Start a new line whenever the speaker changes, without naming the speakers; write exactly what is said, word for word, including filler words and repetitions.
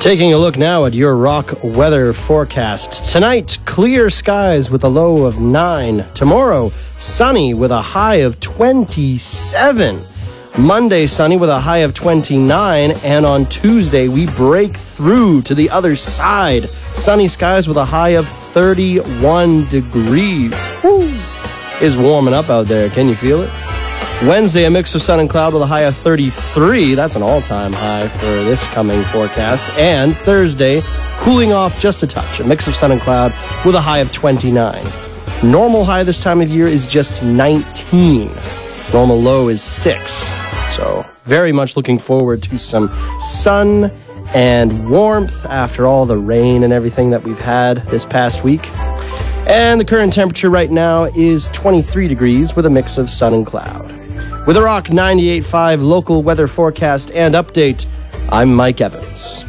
Taking a look now at your rock weather forecast. Tonight, clear skies with a low of nine. Tomorrow, sunny with a high of twenty-seven. Monday, sunny with a high of twenty-nine. And on Tuesday, we break through to the other side. Sunny skies with a high of thirty-one degrees. Woo! It's warming up out there. Can you feel it? Wednesday, a mix of sun and cloud with a high of thirty-three. That's an all-time high for this coming forecast. And Thursday, cooling off just a touch. A mix of sun and cloud with a high of twenty-nine. Normal high this time of year is just nineteen. Normal low is six. So very much looking forward to some sun and warmth after all the rain and everything that we've had this past week. And the current temperature right now is twenty-three degrees with a mix of sun and cloud. With a Rock ninety-eight point five local weather forecast and update, I'm Mike Evans.